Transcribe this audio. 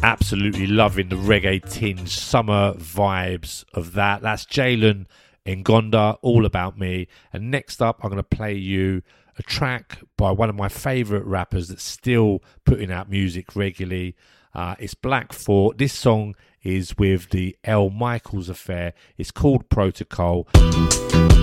Absolutely loving the reggae tinge summer vibes of that. That's Jalen Ngonda, All About Me. And next up, I'm going to play you a track by one of my favourite rappers that's still putting out music regularly. It's Black Thought. This song is with the L. Michaels Affair. It's called Protocol.